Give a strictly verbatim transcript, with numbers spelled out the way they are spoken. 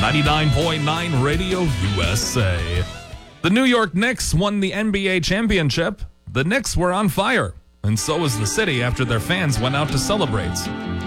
ninety-nine point nine Radio U S A. The New York Knicks won the N B A championship. The Knicks were on fire, and so was the city after their fans went out to celebrate.